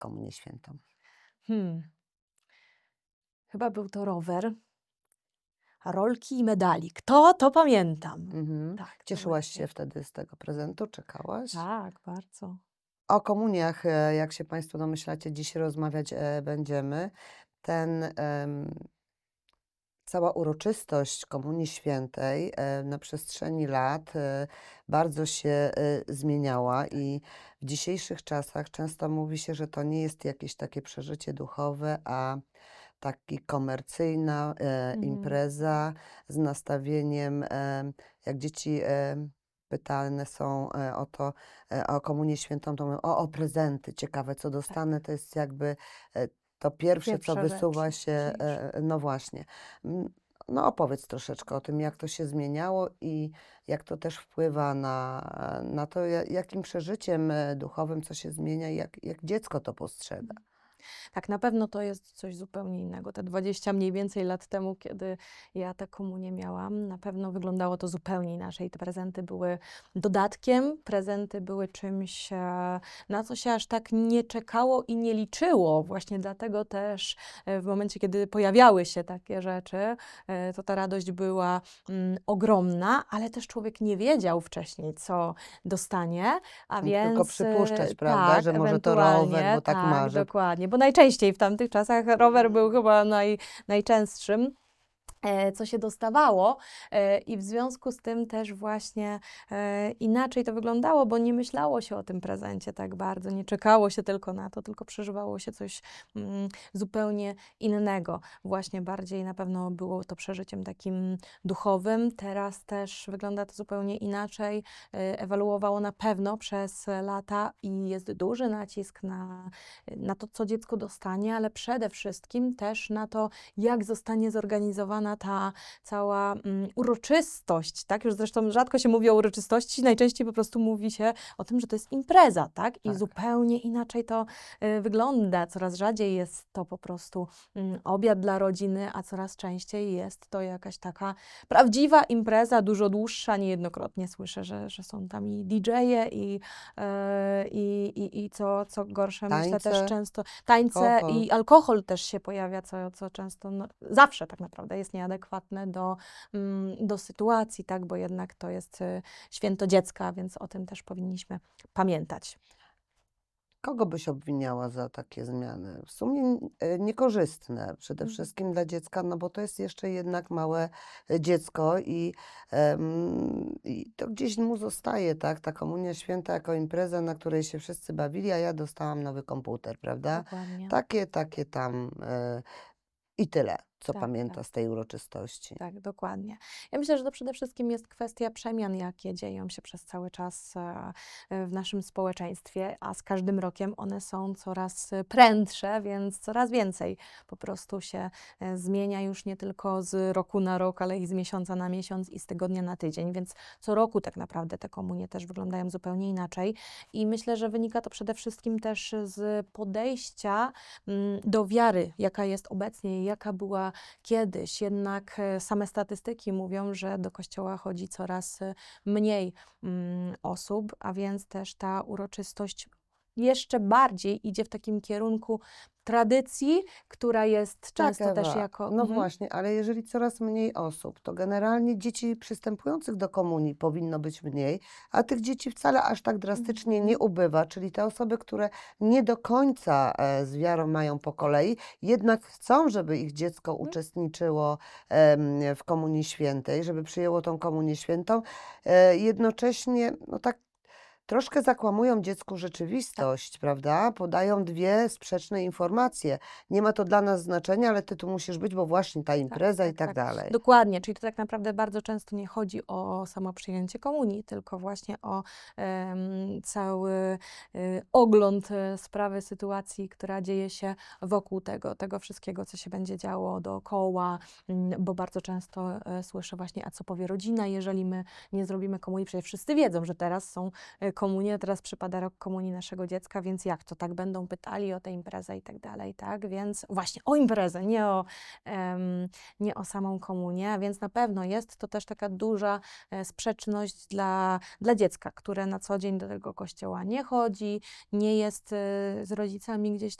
Komunię Świętą? Hmm. Chyba był to rower, rolki i medalik. To pamiętam. Mhm. Tak, to Cieszyłaś właśnie. się wtedy z tego prezentu? Czekałaś? Tak, bardzo. O komuniach, jak się Państwo domyślacie, dziś rozmawiać będziemy. Ten, cała uroczystość Komunii Świętej na przestrzeni lat bardzo się zmieniała i w dzisiejszych czasach często mówi się, że to nie jest jakieś takie przeżycie duchowe, a taki komercyjna Mhm. impreza z nastawieniem, jak dzieci pytane są o to, o Komunię Świętą, to mówią: o prezenty, ciekawe co Tak. dostanę, to jest jakby to pierwsze, co Pierwsza rzecz wysuwa się, najważniejsza. no właśnie. Mm, No opowiedz troszeczkę o tym, jak to się zmieniało i jak to też wpływa na to, jakim przeżyciem duchowym co się zmienia i jak dziecko to postrzega. Tak, na pewno to jest coś zupełnie innego. Te 20 mniej więcej lat temu, kiedy ja tę komunię miałam, na pewno wyglądało to zupełnie inaczej. Te prezenty były dodatkiem, prezenty były czymś, na co się aż tak nie czekało i nie liczyło. Właśnie dlatego też w momencie, kiedy pojawiały się takie rzeczy, to ta radość była ogromna, ale też człowiek nie wiedział wcześniej, co dostanie, a Mógł tylko więc przypuszczać, prawda, tak, że może to rower, ewentualnie, bo tak tak, marzy. dokładnie, bo najczęściej w tamtych czasach rower był chyba najczęstszym, co się dostawało, i w związku z tym też właśnie inaczej to wyglądało, bo nie myślało się o tym prezencie tak bardzo, nie czekało się tylko na to, tylko przeżywało się coś zupełnie innego. Właśnie bardziej na pewno było to przeżyciem takim duchowym. Teraz też wygląda to zupełnie inaczej. Ewoluowało na pewno przez lata i jest duży nacisk na to, co dziecko dostanie, ale przede wszystkim też na to, jak zostanie zorganizowana ta cała uroczystość, tak? Już zresztą rzadko się mówi o uroczystości, najczęściej po prostu mówi się o tym, że to jest impreza, tak? I Tak. zupełnie inaczej to wygląda. Coraz rzadziej jest to po prostu obiad dla rodziny, a coraz częściej jest to jakaś taka prawdziwa impreza, dużo dłuższa. Niejednokrotnie słyszę, że są tam i DJ-e i co gorsze, myślę też Tańce, często tańce alkohol. i alkohol też się pojawia, co często, no, zawsze tak naprawdę jest nieadekwatne do sytuacji, tak, bo jednak to jest święto dziecka, więc o tym też powinniśmy pamiętać. Kogo byś obwiniała za takie zmiany? W sumie niekorzystne, przede Mhm. wszystkim dla dziecka, no bo to jest jeszcze jednak małe dziecko i to gdzieś mu zostaje, tak? Ta Komunia Święta jako impreza, na której się wszyscy bawili, a ja dostałam nowy komputer, prawda? Dokładnie. Takie tam i tyle, co Tak, tak. pamięta z tej uroczystości. Tak, dokładnie. Ja myślę, że to przede wszystkim jest kwestia przemian, jakie dzieją się przez cały czas w naszym społeczeństwie, a z każdym rokiem one są coraz prędsze, więc coraz więcej po prostu się zmienia już nie tylko z roku na rok, ale i z miesiąca na miesiąc i z tygodnia na tydzień, więc co roku tak naprawdę te komunie też wyglądają zupełnie inaczej i myślę, że wynika to przede wszystkim też z podejścia do wiary, jaka jest obecnie i jaka była kiedyś. Jednak same statystyki mówią, że do kościoła chodzi coraz mniej osób, a więc też ta uroczystość jeszcze bardziej idzie w takim kierunku tradycji, która jest Tak, często też Ewa. jako. No właśnie, ale jeżeli coraz mniej osób, to generalnie dzieci przystępujących do komunii powinno być mniej, a tych dzieci wcale aż tak drastycznie nie Mhm. ubywa, czyli te osoby, które nie do końca z wiarą mają po kolei, jednak chcą, żeby ich dziecko Mhm. uczestniczyło w Komunii Świętej, żeby przyjęło tą Komunię Świętą, jednocześnie, no tak troszkę zakłamują dziecku Tak. rzeczywistość, prawda? Podają dwie sprzeczne informacje. Nie ma to dla nas znaczenia, ale ty tu musisz być, bo właśnie ta Tak, impreza i tak, tak tak. dalej. Dokładnie, czyli to tak naprawdę bardzo często nie chodzi o samo przyjęcie komunii, tylko właśnie o cały ogląd sprawy, sytuacji, która dzieje się wokół tego wszystkiego, co się będzie działo dookoła, bo bardzo często słyszę właśnie, a co powie rodzina, jeżeli my nie zrobimy komunii. Przecież wszyscy wiedzą, że teraz są komunię, teraz przypada rok komunii naszego dziecka, więc jak to, tak będą pytali o tę imprezę i tak dalej, tak? Więc właśnie o imprezę, nie o samą komunię, więc na pewno jest to też taka duża sprzeczność dla dziecka, które na co dzień do tego kościoła nie chodzi, nie jest z rodzicami gdzieś